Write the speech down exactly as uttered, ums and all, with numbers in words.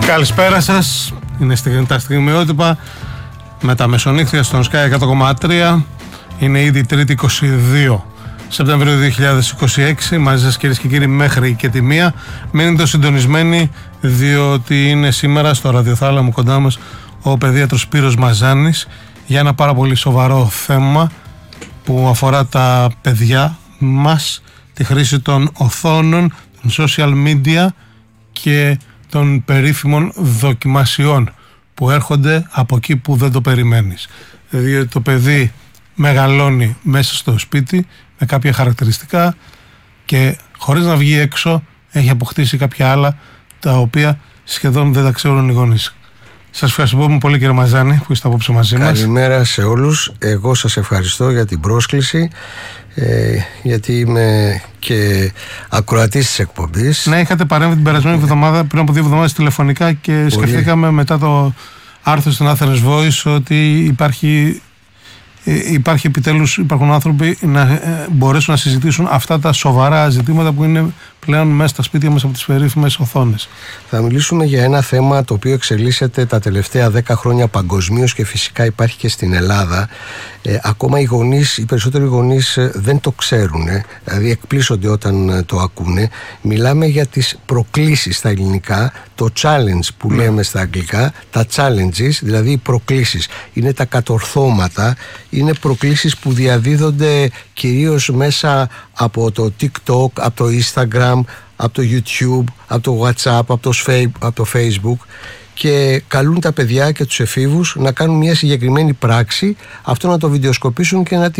Καλησπέρα σας. Είναι τα στιγμιότυπα με τα μεσονύχτια στον Sky εκατό κόμμα τρία. Είναι ήδη Τρίτη είκοσι δύο Σεπτεμβρίου δύο χιλιάδες είκοσι έξι. Μαζί σας κυρίες και κύριοι μέχρι και τη μία. Μείνετε συντονισμένοι, διότι είναι σήμερα στο ραδιοθάλαμο κοντά μας ο παιδίατρος Σπύρος Μαζάνης για ένα πάρα πολύ σοβαρό θέμα που αφορά τα παιδιά μας, τη χρήση των οθόνων, των social media και των περίφημων δοκιμασιών που έρχονται από εκεί που δεν το περιμένεις. Διότι το παιδί μεγαλώνει μέσα στο σπίτι με κάποια χαρακτηριστικά και χωρίς να βγει έξω έχει αποκτήσει κάποια άλλα τα οποία σχεδόν δεν τα ξέρουν οι γονείς. Σας ευχαριστώ πολύ κύριε Μαζάνη που είστε απόψε μαζί μας. Καλημέρα σε όλους. Εγώ σας ευχαριστώ για την πρόσκληση, ε, γιατί είμαι και ακροατής της εκπομπής. Ναι, είχατε παρέμβει την περασμένη εβδομάδα, πριν από δύο εβδομάδες τηλεφωνικά και πολύ. Σκεφτήκαμε μετά το άρθρο στην Athens Voice ότι υπάρχει, υπάρχει επιτέλους, υπάρχουν άνθρωποι να μπορέσουν να συζητήσουν αυτά τα σοβαρά ζητήματα που είναι πλέον μέσα στα σπίτια μας από τις περίφημες οθόνες. Θα μιλήσουμε για ένα θέμα το οποίο εξελίσσεται τα τελευταία δέκα χρόνια παγκοσμίως και φυσικά υπάρχει και στην Ελλάδα. Ε, ακόμα οι γονείς, οι περισσότεροι γονείς δεν το ξέρουν, δηλαδή εκπλήσονται όταν το ακούνε. Μιλάμε για τις προκλήσεις στα ελληνικά, το challenge που mm. λέμε στα αγγλικά, τα challenges, δηλαδή οι προκλήσεις. Είναι τα κατορθώματα, είναι προκλήσεις που διαδίδονται κυρίως μέσα από το TikTok, από το Instagram, από το YouTube, από το WhatsApp, από το, από το Facebook, και καλούν τα παιδιά και τους εφήβους να κάνουν μια συγκεκριμένη πράξη, αυτό να το βιντεοσκοπήσουν και να